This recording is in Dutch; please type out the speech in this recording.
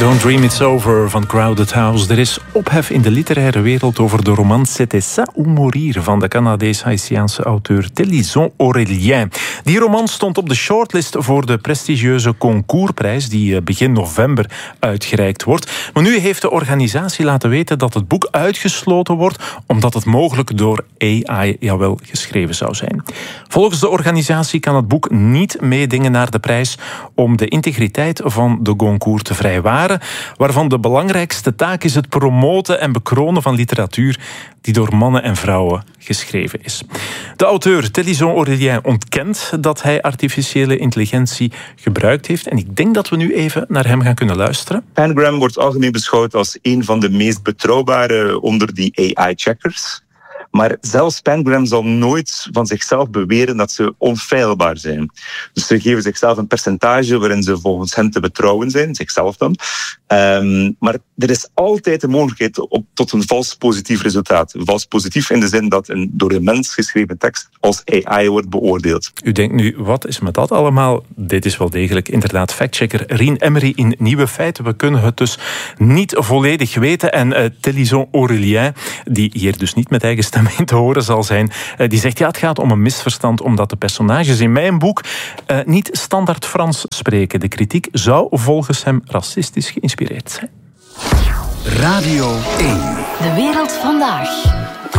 Don't Dream It's Over van Crowded House. Er is ophef in de literaire wereld over de roman C'était ça ou mourir van de Canadees-Haïtiaanse auteur Télisson Aurélien. Die roman stond op de shortlist voor de prestigieuze Concoursprys die begin november uitgereikt wordt. Maar nu heeft de organisatie laten weten dat het boek uitgesloten wordt omdat het mogelijk door AI geschreven zou zijn. Volgens de organisatie kan het boek niet meedingen naar de prijs om de integriteit van de concours te vrijwaren, waarvan de belangrijkste taak is het promoten en bekronen van literatuur die door mannen en vrouwen geschreven is. De auteur Télisson Aurélien ontkent dat hij artificiële intelligentie gebruikt heeft en ik denk dat we nu even naar hem gaan kunnen luisteren. Pangram wordt algemeen beschouwd als een van de meest betrouwbare onder die AI-checkers. Maar zelfs Pangram zal nooit van zichzelf beweren dat ze onfeilbaar zijn. Dus ze geven zichzelf een percentage waarin ze volgens hen te betrouwen zijn, zichzelf dan. Maar er is altijd de mogelijkheid tot een vals positief resultaat. Vals positief in de zin dat een door een mens geschreven tekst als AI wordt beoordeeld. U denkt nu, wat is met dat allemaal? Dit is wel degelijk inderdaad factchecker Rien Emery in Nieuwe Feiten. We kunnen het dus niet volledig weten. En Télisson Aurélien, die hier dus niet met eigen stem in te horen zal zijn, die zegt ja, het gaat om een misverstand omdat de personages in mijn boek niet standaard Frans spreken. De kritiek zou volgens hem racistisch geïnspireerd zijn. Radio 1. De wereld vandaag.